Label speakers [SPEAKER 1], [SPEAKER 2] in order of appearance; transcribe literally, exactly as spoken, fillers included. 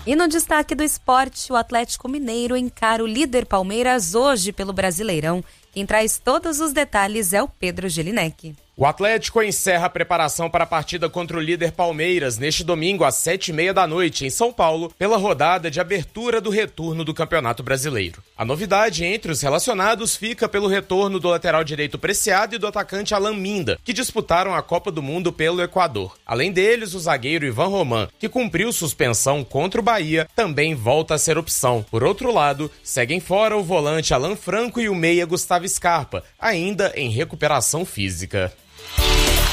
[SPEAKER 1] E no destaque do esporte, o Atlético Mineiro encara o líder Palmeiras hoje pelo Brasileirão. Quem traz todos os detalhes é o Pedro Gelinek.
[SPEAKER 2] O Atlético encerra a preparação para a partida contra o líder Palmeiras neste domingo às sete e meia da noite em São Paulo, pela rodada de abertura do retorno do Campeonato Brasileiro. A novidade entre os relacionados fica pelo retorno do lateral direito Preciado e do atacante Alan Minda, que disputaram a Copa do Mundo pelo Equador. Além deles, o zagueiro Ivan Roman, que cumpriu suspensão contra o Bahia, também volta a ser opção. Por outro lado, seguem fora o volante Alan Franco e o meia Gustavo Scarpa, ainda em recuperação física.